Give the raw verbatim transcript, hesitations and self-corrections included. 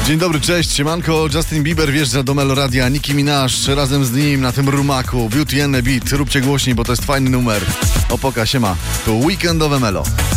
Dzień dobry, cześć, siemanko. Justin Bieber wjeżdża do Meloradia, Nicki Minaj razem z nim na tym rumaku. Beauty and the Beat, róbcie głośniej, bo to jest fajny numer. Opoka, siema. To weekendowe Melo.